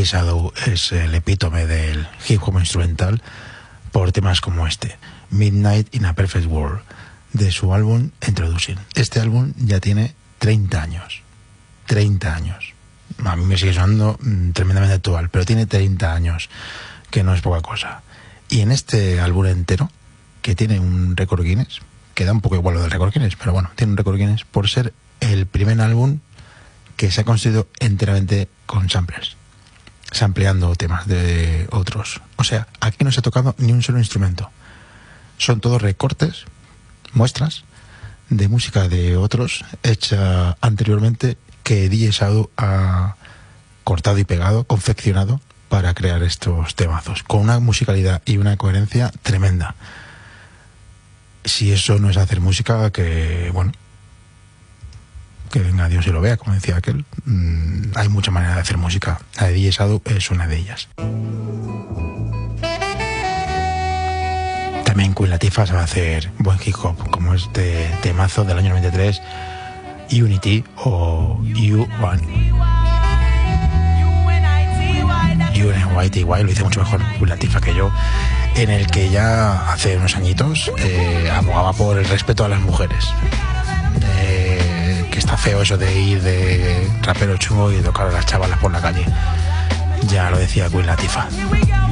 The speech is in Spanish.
DJ Shadow es el epítome del hip hop instrumental por temas como este, Midnight in a Perfect World, de su álbum Introducing. Este álbum ya tiene 30 años. 30 años. A mí me sigue sonando tremendamente actual, pero tiene 30 años, que no es poca cosa. Y en este álbum entero, que tiene un récord Guinness, que da un poco igual lo del récord Guinness, pero bueno, tiene un récord Guinness por ser el primer álbum que se ha construido enteramente con samplers, sampleando temas de otros. O sea, aquí no se ha tocado ni un solo instrumento. Son todos recortes, muestras de música de otros hecha anteriormente, que DJ Shadow ha cortado y pegado, confeccionado para crear estos temazos, con una musicalidad y una coherencia tremenda. Si eso no es hacer música, que bueno, que venga Dios y lo vea, como decía aquel. Hay muchas maneras de hacer música. La de DJ Shadow es una de ellas. También Queen Latifah sabe hacer buen hip hop, como este temazo del año 93, Unity o UNITY, lo hice mucho mejor Queen Latifah que yo, en el que ya hace unos añitos abogaba por el respeto a las mujeres. Que está feo eso de ir de rapero chungo y tocar a las chavalas por la calle. Ya lo decía Queen Latifah.